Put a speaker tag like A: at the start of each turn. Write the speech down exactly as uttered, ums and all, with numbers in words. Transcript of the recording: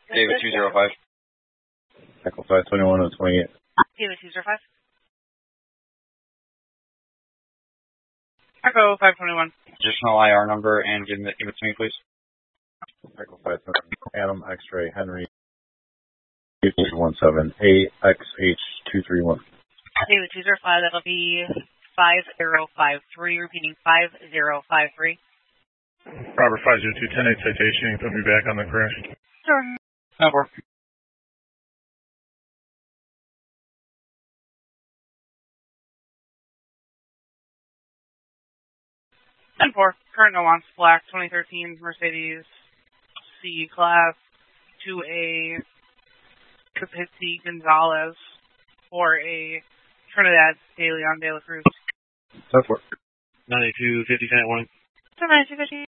A: David two zero five.
B: Echo five twenty-one oh twenty-eight.
C: David two zero five. Echo five twenty-one.
A: Additional I R number and give it, give it to me, please.
B: Echo five twenty-one. Adam X-ray Henry two one seven A X H two three one.
C: David two zero five. That'll be five zero five three. Repeating five zero five three.
D: Robert five zero two ten eight citation. You put me back on the crash.
C: Sure.
A: ten four.
C: ten four. Current Nuance Black twenty thirteen Mercedes C Class two A Capizzi Gonzalez for a Trinidad De Leon De La Cruz.
B: ten four.
A: ninety-two fifty, ten one.
C: ninety-two fifty.